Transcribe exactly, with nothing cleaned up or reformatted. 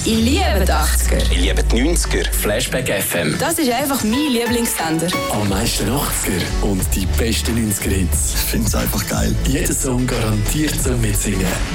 Ich liebe die achtziger. Ich liebe die neunziger. Flashback F M. Das ist einfach mein Lieblingssender. Am meisten achtziger und die besten neunziger Hits. Ich finde es einfach geil. Jeder Song garantiert zum Mitsingen.